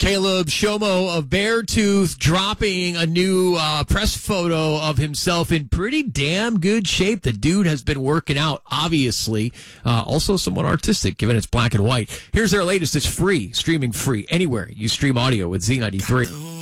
Caleb Shomo of Beartooth dropping a new press photo of himself in pretty damn good shape. The dude has been working out, obviously. Also somewhat artistic, given it's black and white. Here's their latest. It's free, streaming free, anywhere you stream audio with Z93.